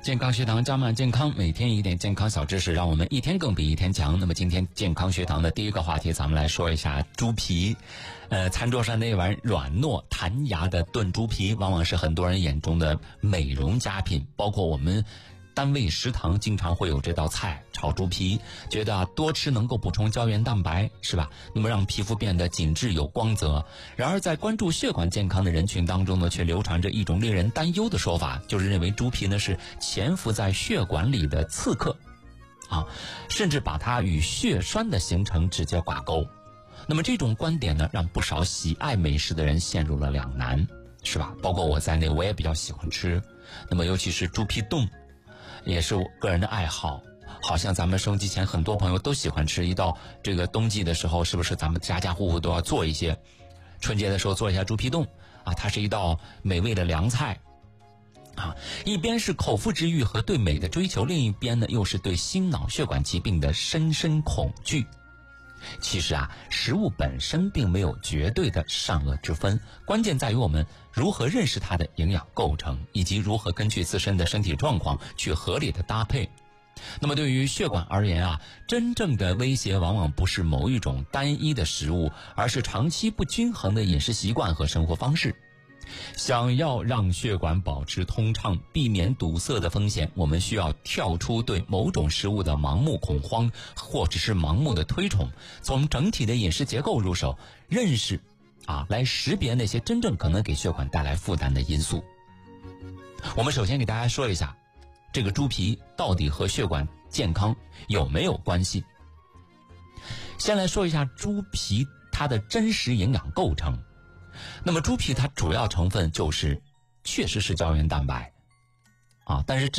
健康学堂加满健康，每天一点健康小知识，让我们一天更比一天强。那么今天健康学堂的第一个话题，咱们来说一下猪皮。餐桌上那碗软糯弹牙的炖猪皮，往往是很多人眼中的美容佳品，包括我们单位食堂经常会有这道菜炒猪皮，觉得多吃能够补充胶原蛋白，是吧？那么让皮肤变得紧致有光泽。然而在关注血管健康的人群当中呢，却流传着一种令人担忧的说法，就是认为猪皮呢是潜伏在血管里的刺客甚至把它与血栓的形成直接挂钩。那么这种观点呢，让不少喜爱美食的人陷入了两难，是吧？包括我在内，我也比较喜欢吃。那么尤其是猪皮冻也是我个人的爱好，好像咱们收音机前很多朋友都喜欢吃，一到这个冬季的时候，是不是咱们家家户户都要做一些，春节的时候做一下猪皮冻它是一道美味的凉菜一边是口腹之欲和对美的追求，另一边呢又是对心脑血管疾病的深深恐惧。其实食物本身并没有绝对的善恶之分，关键在于我们如何认识它的营养构成，以及如何根据自身的身体状况去合理的搭配。那么对于血管而言真正的威胁往往不是某一种单一的食物，而是长期不均衡的饮食习惯和生活方式。想要让血管保持通畅，避免堵塞的风险，我们需要跳出对某种食物的盲目恐慌，或者是盲目的推崇，从整体的饮食结构入手，认识来识别那些真正可能给血管带来负担的因素。我们首先给大家说一下，这个猪皮到底和血管健康有没有关系。先来说一下猪皮它的真实营养构成。那么猪皮它主要成分确实是胶原蛋白但是